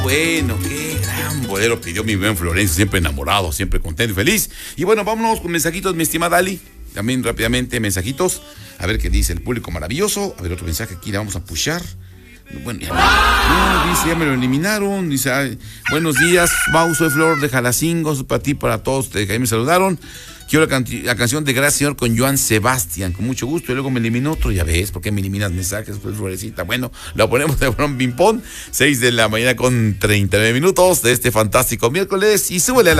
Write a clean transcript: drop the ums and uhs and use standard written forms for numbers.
Bueno, qué gran bolero pidió mi buen Florencio, siempre enamorado, siempre contento y feliz. Y bueno, vámonos con mensajitos, mi estimada Ali. También rápidamente mensajitos. A ver qué dice el público maravilloso. A ver, otro mensaje aquí, le vamos a pushar. Bueno, dice, ya me lo eliminaron. Dice, ay, buenos días, Mau, soy Flor de Jalacingo, para ti, para todos, que ahí me saludaron. Quiero la canción de Gracias Señor con Joan Sebastián, con mucho gusto. Y luego me eliminó otro, ya ves, ¿por qué me eliminas mensajes? Pues Florecita, bueno, lo ponemos de ping pong, 6 de la mañana con 39 minutos de este fantástico miércoles. Y súbele a la